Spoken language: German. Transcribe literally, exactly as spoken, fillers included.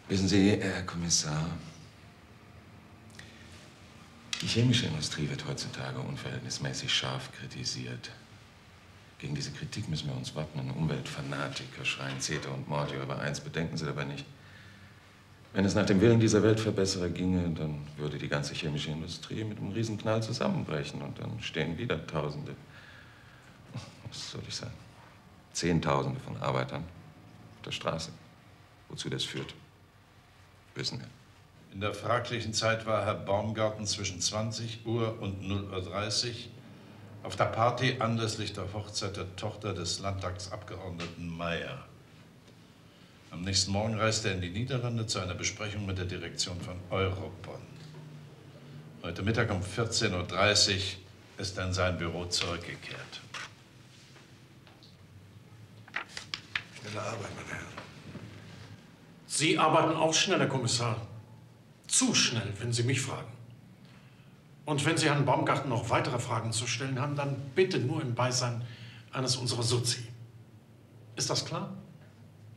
Wissen Sie, Herr Kommissar, die chemische Industrie wird heutzutage unverhältnismäßig scharf kritisiert. Gegen diese Kritik müssen wir uns wappnen. Umweltfanatiker schreien Zeter und Mordio, aber eins bedenken Sie dabei nicht. Wenn es nach dem Willen dieser Weltverbesserer ginge, dann würde die ganze chemische Industrie mit einem Riesenknall zusammenbrechen und dann stehen wieder Tausende, was soll ich sagen, Zehntausende von Arbeitern auf der Straße. Wozu das führt, wissen wir. In der fraglichen Zeit war Herr Baumgarten zwischen zwanzig Uhr und null Uhr dreißig auf der Party anlässlich der Hochzeit der Tochter des Landtagsabgeordneten Mayer. Am nächsten Morgen reiste er in die Niederlande zu einer Besprechung mit der Direktion von Europol. Heute Mittag um vierzehn Uhr dreißig ist er in sein Büro zurückgekehrt. Schnelle Arbeit, meine Herren. Sie arbeiten auch schnell, Herr Kommissar. Zu schnell, wenn Sie mich fragen. Und wenn Sie Herrn Baumgarten noch weitere Fragen zu stellen haben, dann bitte nur im Beisein eines unserer Sozi. Ist das klar?